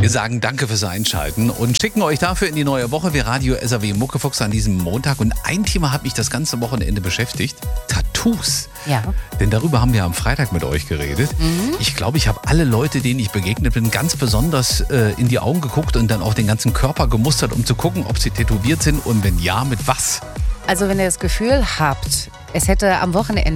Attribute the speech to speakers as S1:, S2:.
S1: Wir sagen danke fürs Einschalten und schicken euch dafür in die neue Woche. Wir Radio SAW Muckefuchs an diesem Montag. Und ein Thema hat mich das ganze Wochenende beschäftigt. Tattoos.
S2: Ja.
S1: Denn darüber haben wir am Freitag mit euch geredet. Ich glaube, ich habe alle Leute, denen ich begegnet bin, ganz besonders in die Augen geguckt und dann auch den ganzen Körper gemustert, um zu gucken, ob sie tätowiert sind und wenn ja, mit was.
S2: Also wenn ihr das Gefühl habt, es hätte am Wochenende